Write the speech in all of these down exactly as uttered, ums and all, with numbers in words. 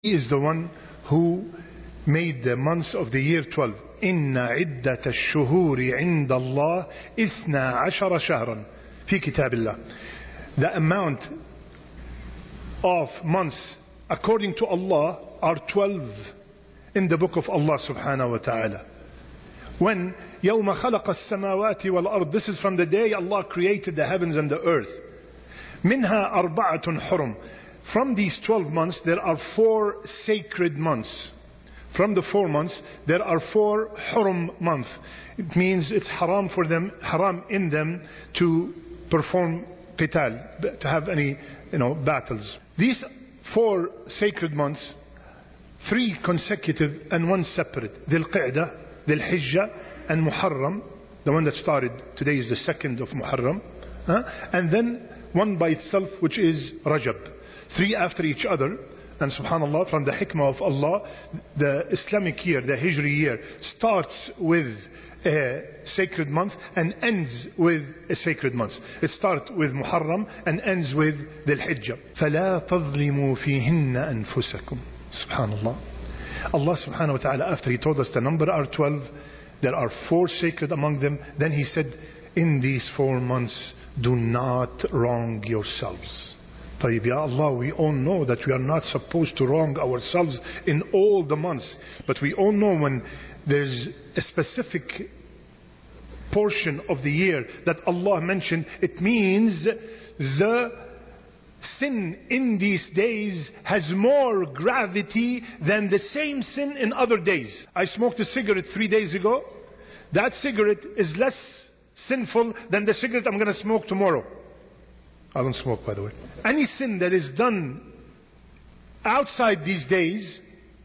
He is the one who made the months of the year twelve. إن عدة الشهور عند الله إثنا عشر شهرا في كتاب الله. The amount of months according to Allah are twelve in the book of Allah subhanahu wa ta'ala. When يوم خلق السماوات والأرض, this is from the day Allah created the heavens and the earth. منها أربعة حرم. From these twelve months there are four sacred months. From the four months there are four hurum months. It means it's haram for them, haram in them to perform qital, to have any, you know, battles. These four sacred months, three consecutive and one separate: Dhul Qa'dah, Dhul Hijjah, and Muharram. The one that started today is the second of Muharram, huh? And then one by itself, which is Rajab. Three after each other. And subhanallah, from the hikmah of Allah, the Islamic year, the Hijri year, starts with a sacred month and ends with a sacred month. It starts with Muharram and ends with Dhul Hijjah. فَلَا تَظْلِمُوا فِيهِنَّ أَنفُسَكُمْ. Subhanallah. Allah subhanahu wa ta'ala, after He told us the number are twelve, there are four sacred among them, then He said, in these four months, do not wrong yourselves. طيب, Ya Allah, we all know that we are not supposed to wrong ourselves in all the months. But we all know when there's a specific portion of the year that Allah mentioned, it means the sin in these days has more gravity than the same sin in other days. I smoked a cigarette three days ago. That cigarette is less sinful than the cigarette I'm going to smoke tomorrow. I don't smoke, by the way. Any sin that is done outside these days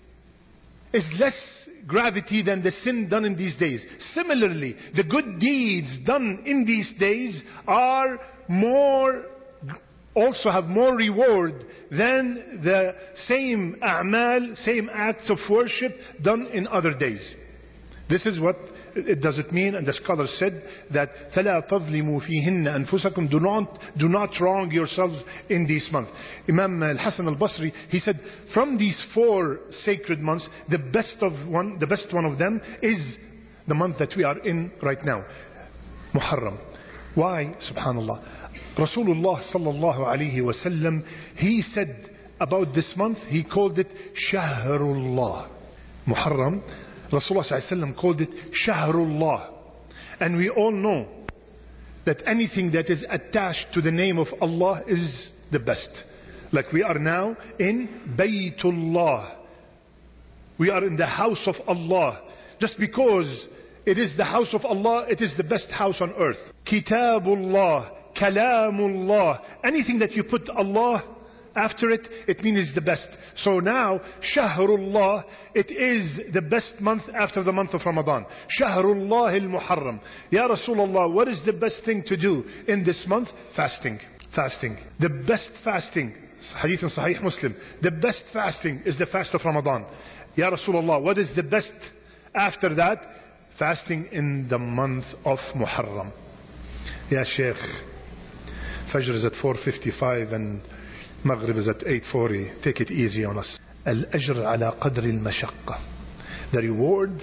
is less gravity than the sin done in these days. Similarly, the good deeds done in these days are more, also have more reward than the same a'mal, same acts of worship done in other days. This is what it does it mean, and the scholar said that فَلَا تَظْلِمُوا فِيهِنَّ أَنفُسَكُمْ, do not, do not wrong yourselves in this month. Imam al-Hasan al-Basri, he said, from these four sacred months, the best of one, the best one of them is the month that we are in right now, Muharram. Why? Subhanallah. Rasulullah sallallahu alayhi wa sallam, he said about this month, he called it Shahrullah. Muharram, Rasulullah sallallahu alayhi wa sallam called it Shahrullah. And we all know that anything that is attached to the name of Allah is the best. Like we are now in Baytullah. We are in the house of Allah. Just because it is the house of Allah, it is the best house on earth. Kitabullah, Kalamullah. Anything that you put Allah after it, it means it's the best. So now, Shahrullah, it is the best month after the month of Ramadan. Shahrullah al-Muharram. Ya Rasulullah, what is the best thing to do in this month? Fasting. Fasting. The best fasting. Hadith in Sahih Muslim. The best fasting is the fast of Ramadan. Ya Rasulullah, what is the best after that? Fasting in the month of Muharram. Ya Shaykh, Fajr is at four fifty-five and Maghrib is at eight forty. Take it easy on us. Al-ajr ala qadri al-mashaqqa. The reward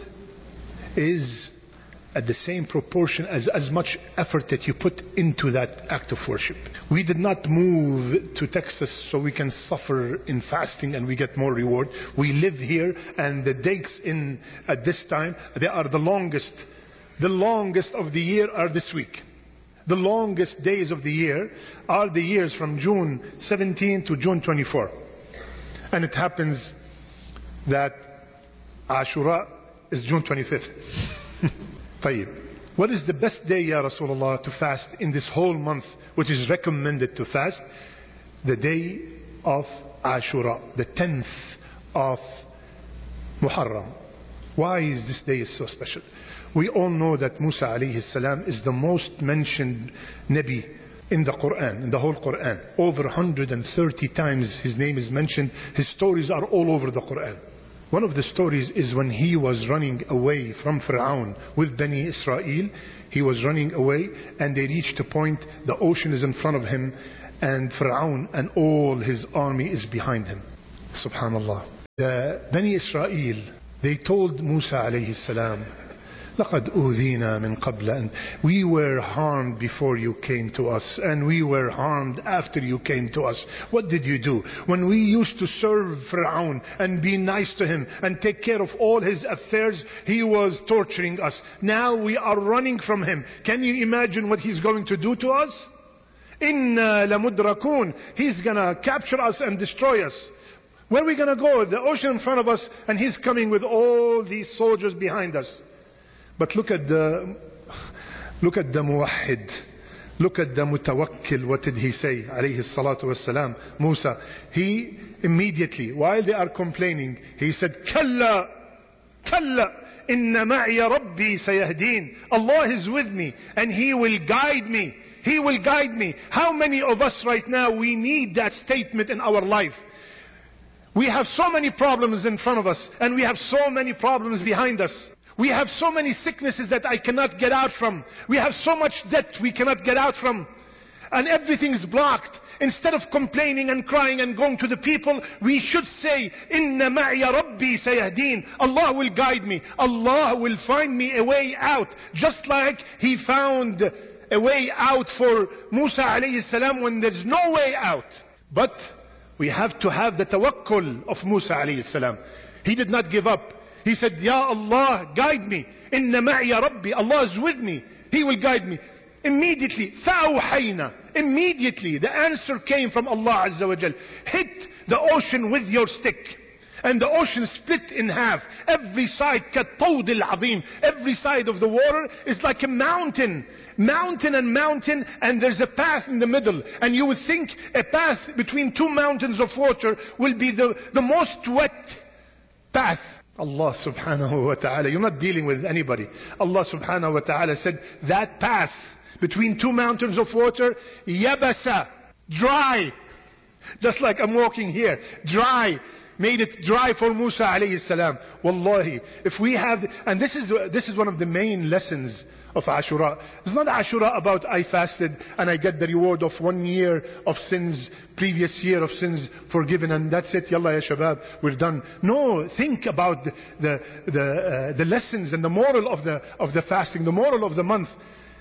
is at the same proportion as as much effort that you put into that act of worship. We did not move to Texas so we can suffer in fasting and we get more reward. We live here, and the dates in at this time, they are the longest. The longest of the year are this week. The longest days of the year are the years from June seventeenth to June twenty-fourth. And it happens that Ashura is June twenty-fifth. Tayyib. What is the best day, Ya Rasulullah, to fast in this whole month, which is recommended to fast? The day of Ashura, the tenth of Muharram. Why is this day so special? We all know that Musa alayhi salam is the most mentioned Nabi in the Quran, in the whole Quran. Over one hundred thirty times his name is mentioned. His stories are all over the Quran. One of the stories is when he was running away from Fir'aun with Bani Israel. He was running away and they reached a point, the ocean is in front of him and Fir'aun and all his army is behind him. Subhanallah. The Bani Israel, they told Musa alayhi salam, لَقَدْ أُوذِينَا مِنْ قَبْلَ أَنْ We were harmed before you came to us, and we were harmed after you came to us. What did you do? When we used to serve Fir'aun and be nice to him and take care of all his affairs, he was torturing us. Now we are running from him. Can you imagine what he's going to do to us? إِنَّا لَمُدْرَكُونَ He's gonna capture us and destroy us. Where are we gonna go? The ocean in front of us, and he's coming with all these soldiers behind us. But look at the, look at the muwahhid. Look at the mutawakkil. What did he say? Alayhi salatu wassalam. Musa. He immediately, while they are complaining, he said, Kalla, Kalla, inna ma'iya rabbi sayahdeen. Allah is with me and He will guide me. He will guide me. How many of us right now, we need that statement in our life? We have so many problems in front of us, and we have so many problems behind us. We have so many sicknesses that I cannot get out from. We have so much debt we cannot get out from. And everything is blocked. Instead of complaining and crying and going to the people, we should say, Inna ma'iya rabbi sayahdeen. Allah will guide me. Allah will find me a way out. Just like He found a way out for Musa alayhi salam when there's no way out. But we have to have the tawakkul of Musa alayhi salam. He did not give up. He said, Ya Allah, guide me. Inna ma'iya rabbi. Allah is with me. He will guide me. Immediately, فَأَوْحَيْنَا Immediately, the answer came from Allah Azza wa Jal. Hit the ocean with your stick. And the ocean split in half. Every side, كَالطَّوْدِ الْعَظِيمِ Every side of the water is like a mountain. Mountain and mountain, and there's a path in the middle. And you would think a path between two mountains of water will be the, the most wet path. Allah subhanahu wa ta'ala, you're not dealing with anybody. Allah subhanahu wa ta'ala said, that path between two mountains of water, yabasa, dry. Just like I'm walking here, dry. Made it dry for Musa alayhi salam. Wallahi, if we have, and this is, this is one of the main lessons of Ashura. It's not Ashura about I fasted and I get the reward of one year of sins, previous year of sins forgiven, and that's it, yalla ya shabab, we're done. No, think about the, the, the, uh, the lessons and the moral of the, of the fasting, the moral of the month.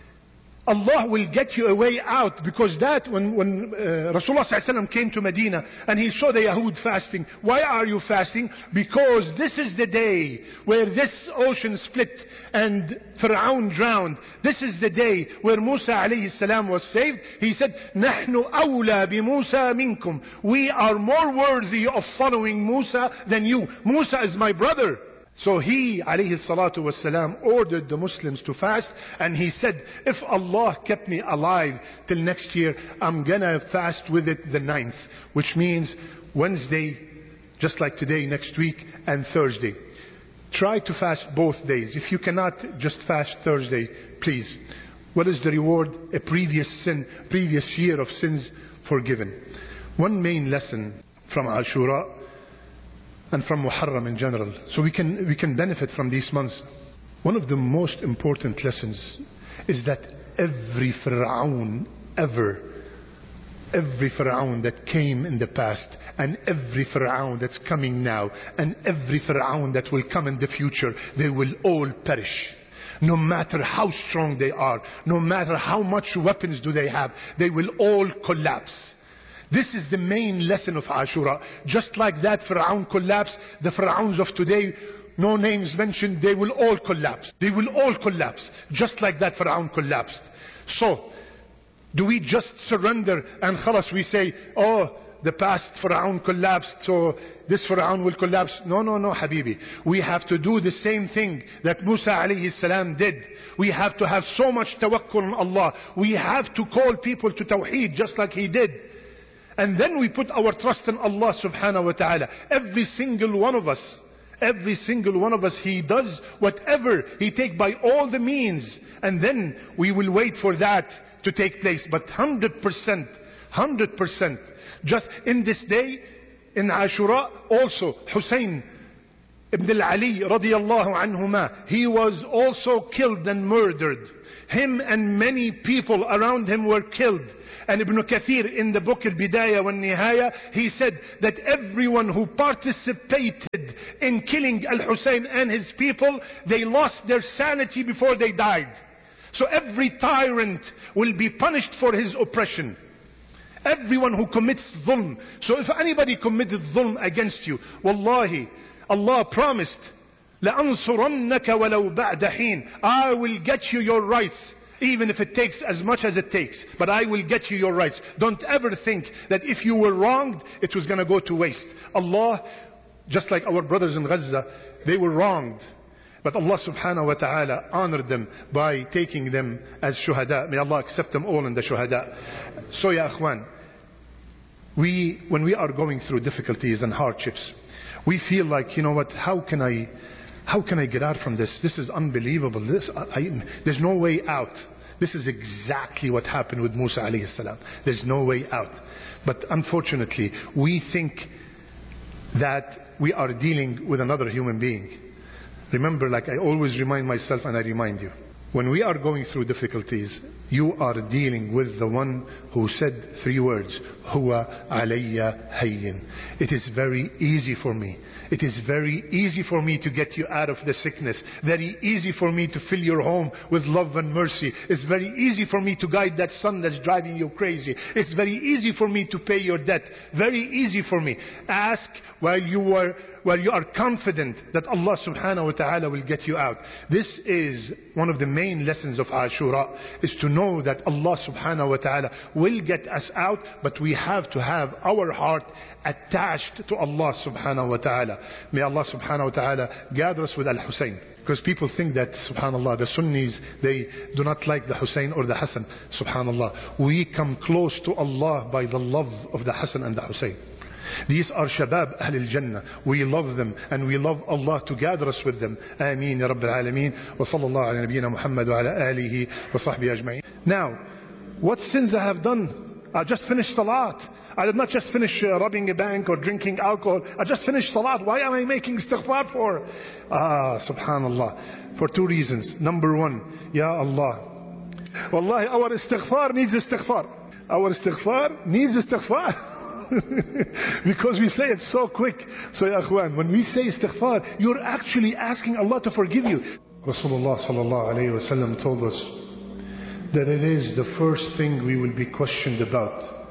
Allah will get you a way out, because that when, when uh, Rasulullah sallallahu alaihi wasallam came to Medina and he saw the Yahud fasting. Why are you fasting? Because this is the day where this ocean split and Fir'aun drowned. This is the day where Musa alayhi salam was saved. He said, نَحْنُ أَوْلَى بِمُوسَى مِنْكُمْ We are more worthy of following Musa than you. Musa is my brother. So he, alayhi salatu wasalam, ordered the Muslims to fast, and he said, if Allah kept me alive till next year, I'm gonna fast with it the ninth, which means Wednesday, just like today, next week, and Thursday. Try to fast both days. If you cannot, just fast Thursday, please. What is the reward? A previous sin, previous year of sins forgiven. One main lesson from Ashura and from Muharram in general, so we can we can benefit from these months. One of the most important lessons is that every Fir'aun ever, every Fir'aun that came in the past, and every Fir'aun that's coming now, and every Fir'aun that will come in the future, they will all perish. No matter how strong they are, no matter how much weapons do they have, they will all collapse. This is the main lesson of Ashura. Just like that Fir'aun collapsed, the Fir'auns of today, no names mentioned, they will all collapse. They will all collapse. Just like that Fir'aun collapsed. So, do we just surrender and khalas we say, oh, the past Fir'aun collapsed, so this Fir'aun will collapse? No, no, no, Habibi. We have to do the same thing that Musa alayhi salam did. We have to have so much tawakkul on Allah. We have to call people to Tawheed just like he did. And then we put our trust in Allah subhanahu wa ta'ala. Every single one of us, every single one of us, he does whatever he take by all the means. And then we will wait for that to take place. But one hundred percent, one hundred percent, just in this day, in Ashura, also Hussein Ibn al-Ali radiyallahu anhuma, he was also killed and murdered. Him and many people around him were killed. And Ibn Kathir in the book Al-Bidayah wa Nihaya, he said that everyone who participated in killing Al-Hussein and his people, they lost their sanity before they died. So every tyrant will be punished for his oppression. Everyone who commits dhulm. So if anybody committed dhulm against you, wallahi, Allah promised, لَأَنصُرَنَّكَ وَلَوْ بَعْدَ حِينٍ, I will get you your rights, even if it takes as much as it takes. But I will get you your rights. Don't ever think that if you were wronged, it was going to go to waste. Allah, just like our brothers in Gaza, they were wronged. But Allah subhanahu wa ta'ala honored them by taking them as shuhada. May Allah accept them all in the shuhada. So ya akhwan, we, when we are going through difficulties and hardships, we feel like, you know what, how can I, how can I get out from this? This is unbelievable. This, I, I, there's no way out. This is exactly what happened with Musa alayhi salam. There's no way out. But unfortunately, we think that we are dealing with another human being. Remember, like I always remind myself and I remind you, when we are going through difficulties, you are dealing with the one who said three words, Huwa alayya hayyin. It is very easy for me. It is very easy for me to get you out of the sickness. Very easy for me to fill your home with love and mercy. It's very easy for me to guide that son that's driving you crazy. It's very easy for me to pay your debt. Very easy for me. Ask while you were Well, you are confident that Allah subhanahu wa ta'ala will get you out. This is one of the main lessons of Ashura, is to know that Allah subhanahu wa ta'ala will get us out, but we have to have our heart attached to Allah subhanahu wa ta'ala. May Allah subhanahu wa ta'ala gather us with Al-Hussein. Because people think that, subhanallah, the Sunnis, they do not like the Hussein or the Hassan. Subhanallah. We come close to Allah by the love of the Hassan and the Hussein. These are Shabab Ahl al-Jannah. We love them and we love Allah to gather us with them. Ameen ya Rabbil Alameen. Wa sallallahu ala nabiyyina Muhammad wa ala alihi wa sahbihi ajma'in. Now, what sins I have done? I just finished Salat. I did not just finish uh, robbing a bank or drinking alcohol. I just finished Salat. Why am I making istighfar for? Ah, subhanallah. For two reasons. Number one, Ya Allah. Wallahi, our istighfar needs istighfar. Our istighfar needs istighfar. Because we say it so quick. So ya akhwan, when we say istighfar, you're actually asking Allah to forgive you. Rasulullah sallallahu alayhi wa sallam told us that it is the first thing we will be questioned about.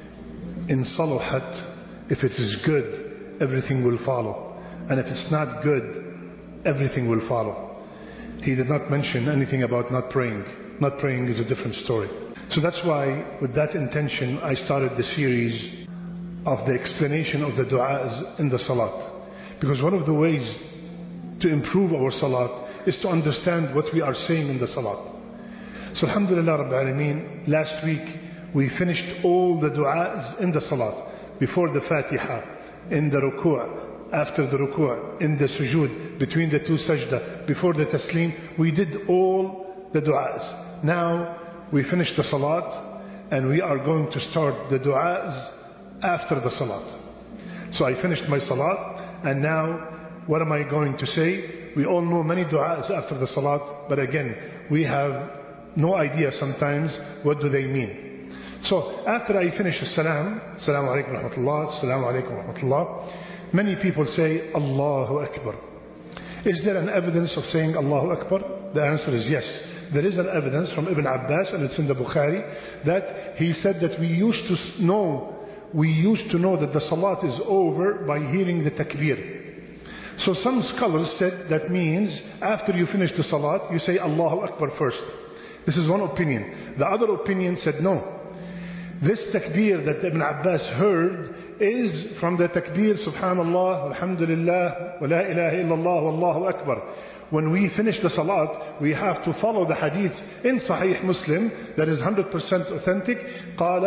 In salahat, if it is good, everything will follow. And if it's not good, everything will follow. He did not mention anything about not praying. Not praying is a different story. So that's why, with that intention, I started the series of the explanation of the du'as in the salat. Because one of the ways to improve our salat is to understand what we are saying in the salat. So alhamdulillah Rabbil Alameen, last week we finished all the du'as in the salat. Before the Fatiha, in the ruku', after the ruku', in the sujood, between the two sajda, before the taslim, we did all the du'as. Now we finished the salat and we are going to start the du'as after the salat. So I finished my salat and now what am I going to say? We all know many du'as after the salat, but again we have no idea sometimes what do they mean. So after I finish as-salam, Assalamu alaikum wa rahmatullah, Assalamu alaikum wa rahmatullah, many people say Allahu Akbar. Is there an evidence of saying Allahu Akbar? The answer is yes. There is an evidence from Ibn Abbas, and it's in the Bukhari, that he said that we used to know We used to know that the salat is over by hearing the takbir. So some scholars said that means after you finish the salat, you say Allahu Akbar first. This is one opinion. The other opinion said no. This takbir that Ibn Abbas heard is from the takbir Subhanallah, Alhamdulillah, wa la ilaha illallah, wallahu Akbar. When we finish the salat, we have to follow the hadith in Sahih Muslim that is one hundred percent authentic. قال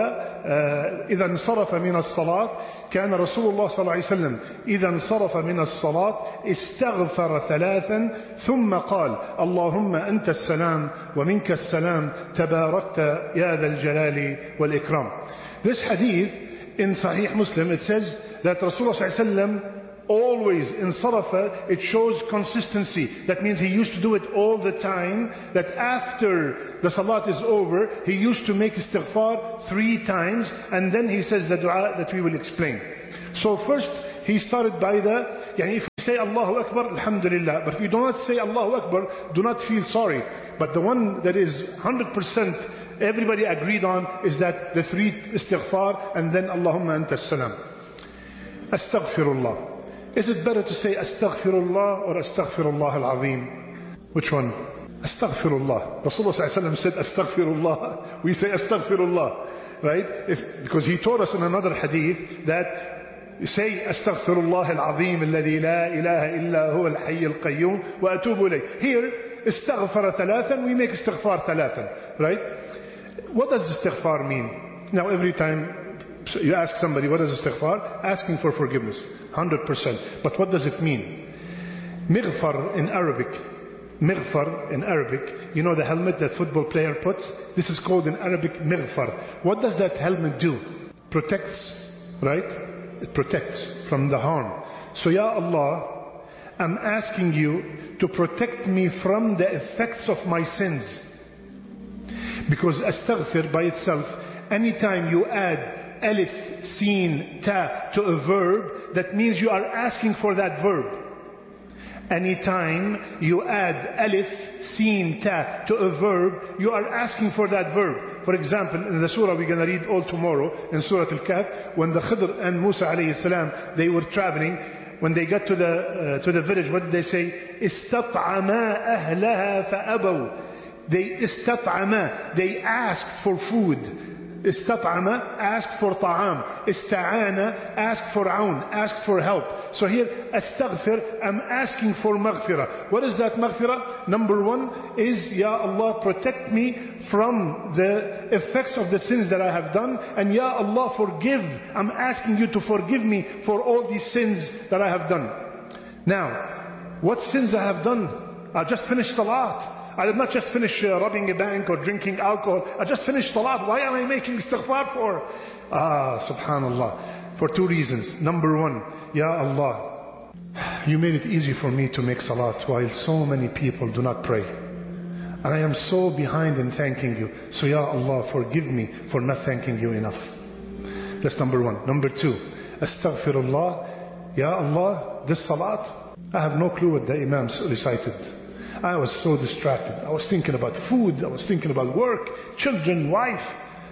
إذا انصرف من الصلاة كان رسول الله صلى الله عليه وسلم إذا انصرف من الصلاة استغفر ثلاثا ثم قال اللهم أنت السلام ومنك السلام تباركت يا ذا الجلال والإكرام. This hadith in Sahih Muslim, it says that Rasulullah صلى الله عليه وسلم always in Sarafa, it shows consistency. That means he used to do it all the time, that after the Salat is over, he used to make istighfar three times, and then he says the dua that we will explain. So first, he started by the, yani if we say Allahu Akbar, Alhamdulillah. But if we do not say Allahu Akbar, do not feel sorry. But the one that is one hundred percent everybody agreed on is that the three istighfar and then Allahumma anta salam. Astaghfirullah. Is it better to say Astaghfirullah or Astaghfirullah al-Azim? Which one? Astaghfirullah. Rasulullah sallallahu alayhi wa sallam said Astaghfirullah. We say Astaghfirullah. Right? If, because he taught us in another hadith that you say Astaghfirullah al-Azim alladhi la ilaha illa huwa al-hayy al-qayyum wa atubu ilayh. Here, istaghfara thalathan, we make istighfar thalathan. Right? What does istighfar mean? Now every time you ask somebody, what is istighfar? Asking for forgiveness. one hundred percent. But what does it mean? Mighfar in Arabic. Mighfar in Arabic. You know the helmet that football player puts? This is called in Arabic mighfar. What does that helmet do? Protects, right? It protects from the harm. So Ya Allah, I'm asking you to protect me from the effects of my sins. Because astaghfir by itself, anytime you add alif, sin, ta to a verb, that means you are asking for that verb. Anytime you add alif, sin, ta to a verb, you are asking for that verb. For example, in the surah we're going to read all tomorrow, in Surah Al-Kahf, when the Khidr and Musa alayhi salam, they were traveling, when they got to the, uh, to the village, what did they say? إِسْتَطْعَمَا أَهْلَهَا فَأَبَوْا. They istat'ama, they asked for food. Istat'ama, asked for ta'am. Ista'ana, asked for aun, asked for help. So here, astaghfir, I'm asking for maghfirah. What is that maghfirah? Number one is, Ya Allah, protect me from the effects of the sins that I have done. And Ya Allah, forgive. I'm asking you to forgive me for all these sins that I have done. Now, what sins I have done? I just finished salat. I did not just finish uh, robbing a bank or drinking alcohol. I just finished salat. Why am I making istighfar for? Ah, subhanallah. For two reasons. Number one, Ya Allah, you made it easy for me to make salat while so many people do not pray. And I am so behind in thanking you. So Ya Allah, forgive me for not thanking you enough. That's number one. Number two, astaghfirullah. Ya Allah, this salat, I have no clue what the Imam recited. I was so distracted. I was thinking about food. I was thinking about work, children, wife.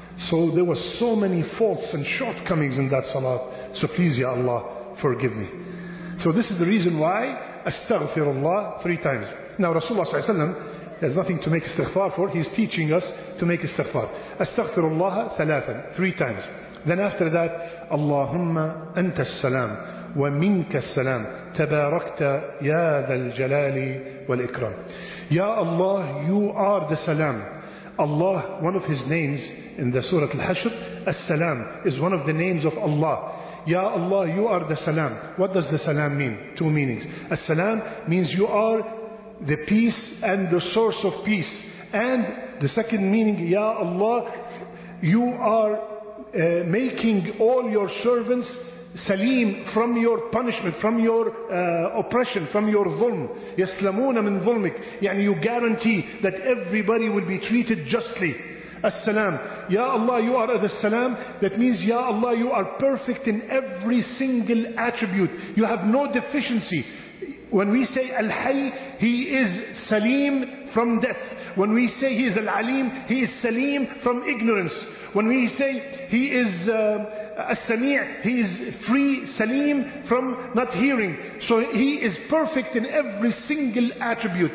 So there was so many faults and shortcomings in that salat. So please, Ya Allah, forgive me. So this is the reason why astaghfirullah three times. Now Rasulullah sallallahu alaihi wasallam has nothing to make istighfar for. He's teaching us to make istighfar. Astaghfirullah thalathan, three times. Then after that, Allahumma anta as-salam wa minka as-salam. تباركت يا ذا الجلال والإكرام. Ya Allah, you are the salam. Allah, one of his names in the Surah Al-Hashr, As-Salam, is one of the names of Allah. Ya Allah, you are the salam. What does the salam mean? Two meanings. As-Salam means you are the peace and the source of peace. And the second meaning, Ya Allah, you are uh, making all your servants salim from your punishment, from your uh, oppression, from your dhulm. Yaslamuna min dhulmik. Yani you guarantee that everybody will be treated justly. As-salam. Ya Allah, you are the salam. That means, Ya Allah, you are perfect in every single attribute. You have no deficiency. When we say Al-Hayy, He is salim from death. When we say He is Al-Alim, He is salim from ignorance. When we say He is uh, As-Sami', He is free, salim from not hearing. So He is perfect in every single attribute.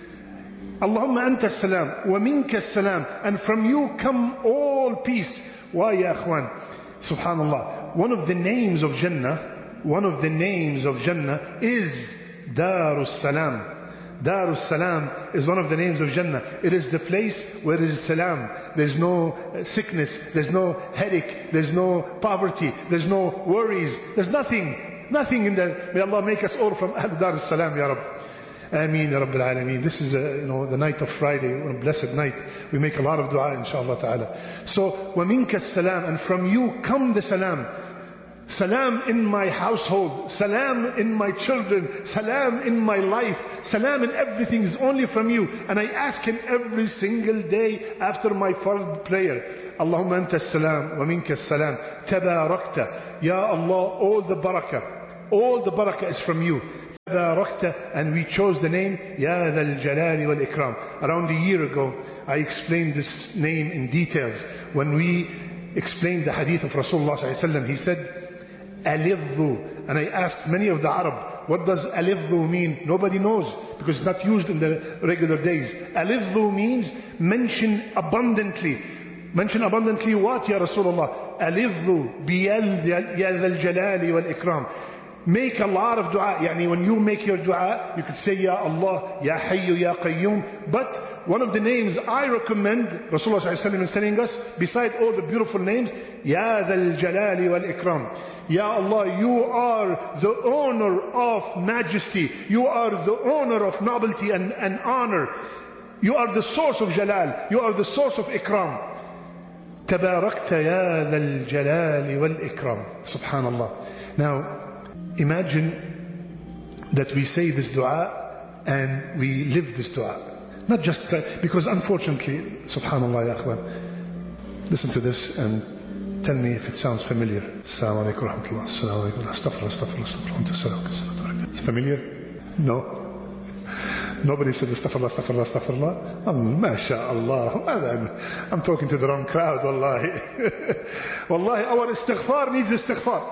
Allahumma anta as-salam wa minka as-salam, and from you come all peace. Why, ya akhwan? Subhanallah. One of the names of Jannah, one of the names of Jannah is Darus Salam. Darus Salam is one of the names of Jannah. It is the place where there is salam. There's no sickness, there's no headache, there's no poverty, there's no worries, there's nothing, nothing in the. May Allah make us all from Ahl Darus Salam, Ya Rabb. Ameen, Ya Rabbil Alameen. This is uh, you know, the night of Friday, a blessed night. We make a lot of dua, inshallah ta'ala. So, وَمِنْكَ السَّلَامِ, and from you come the salam. Salam in my household, salam in my children, salam in my life, salam in everything is only from you. And I ask him every single day after my fard prayer, Allahumma anta as-salam wa minka as-salam, tabarakta, ya Allah, all the barakah, all the barakah is from you. Tabarakta, and we chose the name Ya Dhal Jalali wal Ikram. Around a year ago, I explained this name in details. When we explained the hadith of Rasulullah sallallahu alaihi wasallam, he said, Alidhu. And I asked many of the Arab, what does Alidhu mean? Nobody knows, because it's not used in the regular days. Alidhu means mention abundantly. Mention abundantly what, Ya Rasulullah? Alidhu biyal ya dhal jalali wal ikram. Make a lot of dua. Yani when you make your dua, you could say Ya Allah, Ya Hayyu, Ya Qayyum. But one of the names I recommend, Rasulullah sallallahu alaihi wasallam is telling us, beside all the beautiful names, Ya Dhal Jalali wal Ikram. Ya Allah, you are the owner of majesty. You are the owner of nobility and, and honor. You are the source of Jalal. You are the source of Ikram. Tabarakta ya dhal jalali wal ikram. Subhanallah. Now, imagine that we say this dua and we live this dua. Not just because unfortunately, subhanallah ya akhwan, listen to this and tell me if it sounds familiar. Assalamu alaikum wa rahmatullah. Assalamu alaikum. Astaghfirullah, astaghfirullah, astaghfirullah. It's familiar? No? Nobody said astaghfirullah, astaghfirullah, astaghfirullah. Um, MashaAllah. I'm talking to the wrong crowd, wallahi. Wallahi, our istighfar needs istighfar.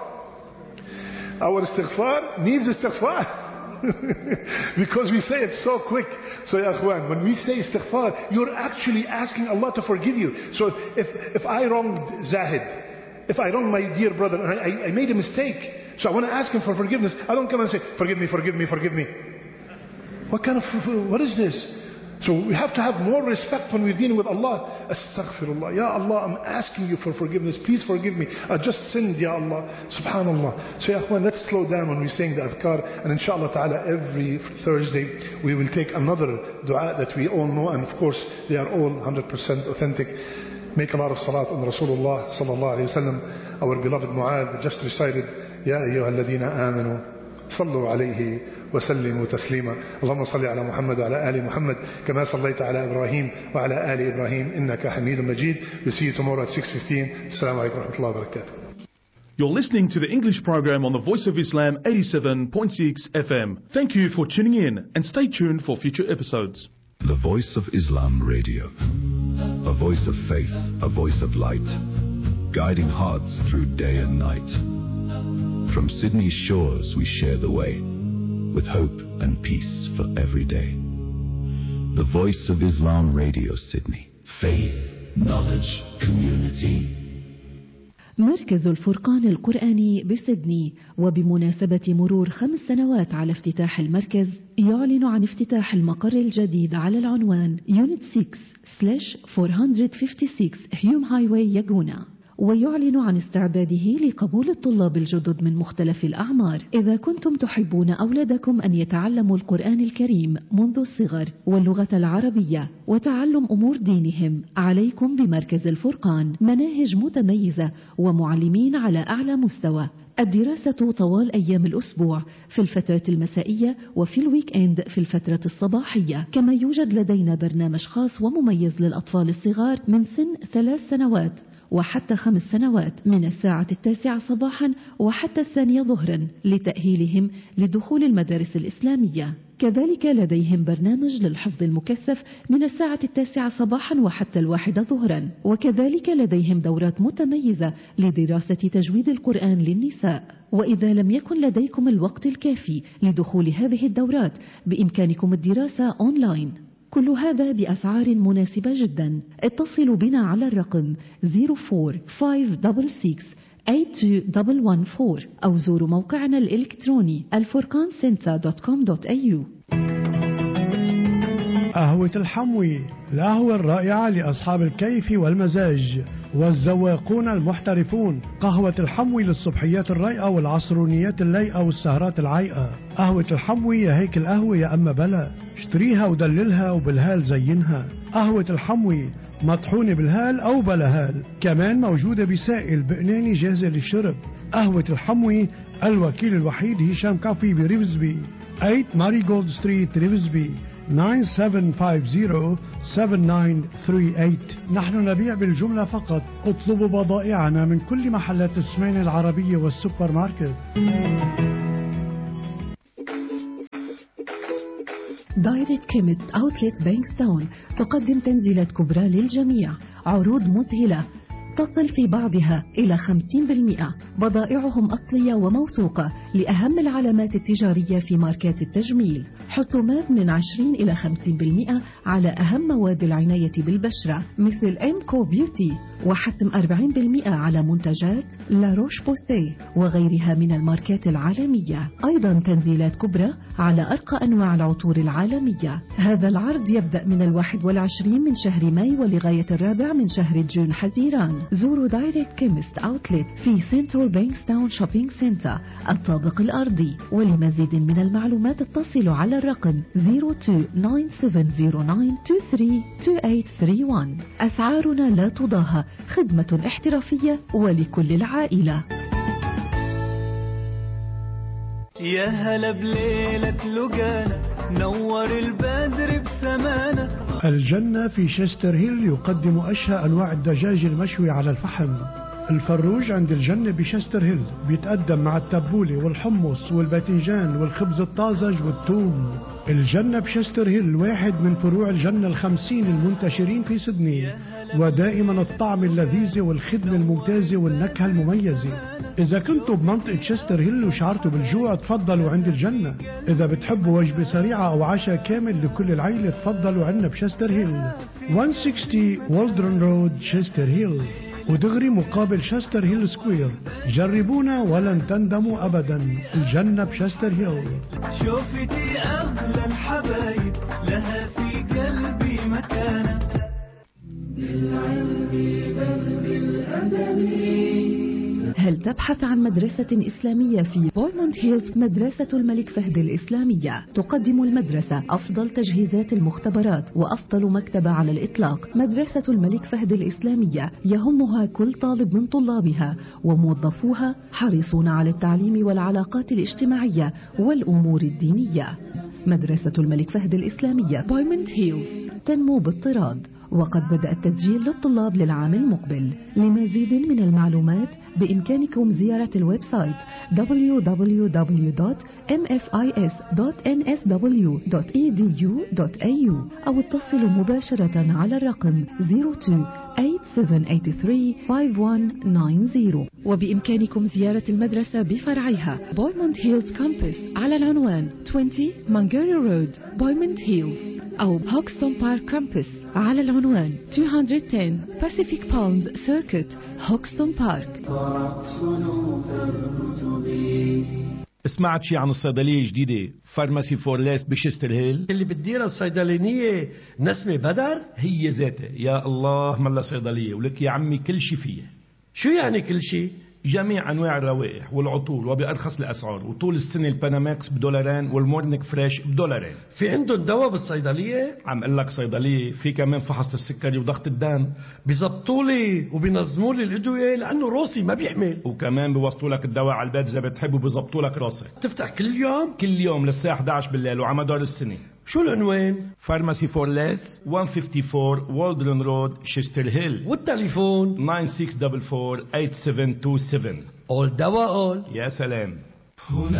Our istighfar needs istighfar. Because we say it so quick. So ya akhwan, when we say istighfar, you're actually asking Allah to forgive you. So if, if I wronged Zahid, if I wronged my dear brother, and I, I made a mistake, so I want to ask him for forgiveness, I don't come and say, forgive me, forgive me, forgive me. What kind of, what is this? So we have to have more respect when we're dealing with Allah. Astaghfirullah. Ya Allah, I'm asking you for forgiveness. Please forgive me. I just sinned, Ya Allah. Subhanallah. So ya akhwan, let's slow down when we're saying the adhkar. And inshallah ta'ala, every Thursday, we will take another dua that we all know. And of course, they are all one hundred percent authentic. Make a lot of salat on Rasulullah sallallahu alayhi wa sallam. Our beloved Mu'adh just recited, Ya ayyuha alladhina amanu. صلوا عليه وسلموا تسليما اللهم صل على محمد وعلى آل محمد كما صليت على إبراهيم وعلى آل إبراهيم إنك حميد مجيد. We'll see you tomorrow at six fifteen. Assalamu alaikum wa rahmatullahi wa barakatuh. You're listening to the English program on the Voice of Islam eighty-seven point six F M. Thank you for tuning in and stay tuned for future episodes. The Voice of Islam Radio. A voice of faith, a voice of light, guiding hearts through day and night. From Sydney's shores we share the way, with hope and peace for every day. The Voice of Islam Radio Sydney. Faith, knowledge, community. مركز الفرقان القرآني بسيدني وبمناسبة مرور خمس سنوات على افتتاح المركز يعلن عن افتتاح المقر الجديد على العنوان يونت ستة سلاش أربعمائة وخمسة وستين هيوم هايواي ياغونا، ويعلن عن استعداده لقبول الطلاب الجدد من مختلف الأعمار. إذا كنتم تحبون أولادكم أن يتعلموا القرآن الكريم منذ الصغر واللغة العربية وتعلم أمور دينهم، عليكم بمركز الفرقان. مناهج متميزة ومعلمين على أعلى مستوى. الدراسة طوال أيام الأسبوع، في الفترة المسائية وفي الويك إند في الفترة الصباحية. كما يوجد لدينا برنامج خاص ومميز للأطفال الصغار من سن ثلاث سنوات وحتى خمس سنوات من الساعة التاسعة صباحا وحتى الثانية ظهرا لتأهيلهم لدخول المدارس الإسلامية. كذلك لديهم برنامج للحفظ المكثف من الساعة التاسعة صباحا وحتى الواحدة ظهرا. وكذلك لديهم دورات متميزة لدراسة تجويد القرآن للنساء. وإذا لم يكن لديكم الوقت الكافي لدخول هذه الدورات بإمكانكم الدراسة أونلاين. كل هذا بأسعار مناسبة جدا. اتصلوا بنا على الرقم صفر أربعة خمسة ستة ستة ثمانية اثنين واحد أربعة أو زوروا موقعنا الإلكتروني الفرقان سنتر دوت كوم دوت إيه يو. قهوة الحموي، القهوة الرائعة لأصحاب الكيف والمزاج والزواقون المحترفون. قهوة الحموي للصبحيات الرايقة والعصرونيات اللايقة والسهرات العايقة. قهوة الحموي يا هيك القهوة يا أما بلا، اشتريها ودللها وبالهال زينها. قهوة الحموي مطحونة بالهال أو بلا هال، كمان موجودة بسائل بقنيني جاهزة للشرب. قهوة الحموي، الوكيل الوحيد هشام كافي بريفزبي، ثمانية ماري جولد ستريت ريفزبي، تسعة سبعة خمسة صفر سبعة تسعة ثلاثة ثمانية. نحن نبيع بالجملة فقط. اطلبوا بضائعنا من كل محلات السمين العربية والسوبر ماركت. دايركت كيمست أوتلت بانكستاون تقدم تنزيلات كبرى للجميع، عروض مذهلة تصل في بعضها إلى خمسين بالمئة. بضائعهم أصلية وموثوقة لأهم العلامات التجارية في ماركات التجميل. حسومات من عشرين إلى خمسين بالمئة على أهم مواد العناية بالبشرة مثل إمكو بيوتي، وحسم أربعين بالمئة على منتجات لا روش بوسيه وغيرها من الماركات العالمية. أيضا تنزيلات كبرى على أرقى أنواع العطور العالمية. هذا العرض يبدأ من الواحد والعشرين من شهر ماي ولغاية الرابع من شهر جون حزيران. زوروا دايركت كيمست أوتلت في سنترال بانكستاون شوبينج سنتر الطابق الأرضي. ولمزيد من المعلومات اتصلوا على الرقم صفر اثنين تسعة سبعة صفر تسعة اثنين ثلاثة ثمانية ثمانية واحد. أسعارنا لا تضاهى، خدمة احترافية ولكل العائلة. يا هلا بليلة لقانا نور البدر بسمانة. الجنة في شيستر هيل يقدم أشهى أنواع الدجاج المشوي على الفحم. الفروج عند الجنة بشيستر هيل بيتقدم مع التبولة والحمص والباذنجان والخبز الطازج والثوم. الجنة بشيستر هيل واحد من فروع الجنة الخمسين المنتشرين في سيدني، ودائما الطعم اللذيذ والخدمة الممتازة والنكهة المميزة. إذا كنتوا بمنطقة شيستر هيل وشعرتوا بالجوع تفضلوا عند الجنة. إذا بتحبوا وجبة سريعة أو عشاء كامل لكل العائلة تفضلوا عنا بشيستر هيل. مئة وستين والدرن رود شيستر هيل، ودغري مقابل شيستر هيل سكوير. جربونا ولن تندموا أبدا. الجنة بشيستر هيل. شوفتي أغلى الحبايب لها في قلبي مكانة. بالعلم بل بالأدب. هل تبحث عن مدرسة إسلامية في بويموند هيلز؟ مدرسة الملك فهد الإسلامية تقدم المدرسة أفضل تجهيزات المختبرات وأفضل مكتبة على الإطلاق. مدرسة الملك فهد الإسلامية يهمها كل طالب من طلابها، وموظفوها حريصون على التعليم والعلاقات الاجتماعية والأمور الدينية. مدرسة الملك فهد الإسلامية بويموند هيلز تنمو باضطراد، وقد بدأ التسجيل للطلاب للعام المقبل. لمزيد من المعلومات بإمكانكم زيارة الويب سايت دبليو دبليو دبليو دوت إم إف آي إس دوت إن إس دبليو دوت إي دي يو دوت إيه يو أو اتصلوا مباشرة على الرقم صفر اثنين ثمانية سبعة ثمانية ثلاثة خمسة واحد تسعة صفر. وبإمكانكم زيارة المدرسة بفرعها بويموند هيلز كامبس على العنوان عشرين مانجيري رود بويموند هيلز، أو هوكستون بارك كامبس على العنوان مئتين وعشرة Pacific Palms Circuit هوكستون بارك. سمعت شي عن الصيدلية الجديدة فارماسي فورليس بشيستر هيل اللي بتديرها الصيدلانية نسمة بدر؟ هي ذاتها. يا الله ملا صيدلية ولك يا عمي كل شي فيها. شو يعني كل شي؟ جميع أنواع الروائح والعطور وبأرخص الأسعار، وطول السنة الباناماكس بدولارين والمورنيك فريش بدولارين. في عندهم دواء بالصيدلية؟ عم قل لك صيدلية في كمان فحص السكري وضغط الدم. بيزبطوا لي وبينظموا لي الأدوية لأنه روسي ما بيحمل، وكمان بيوصلوا لك الدواء على البيت إذا بتحب، وبيزبطوا لك راسك. تفتح كل يوم؟ كل يوم للساعة إحدى عشر بالليل وعلى مدار السنة. شو العنوان؟ فارماسي فورليس مئة وأربعة وخمسين والدرن رود شيستر هيل، والتليفون تسعة ستة أربعة أربعة ثمانية سبعة اثنين سبعة. أول دواء أول. يا سلام.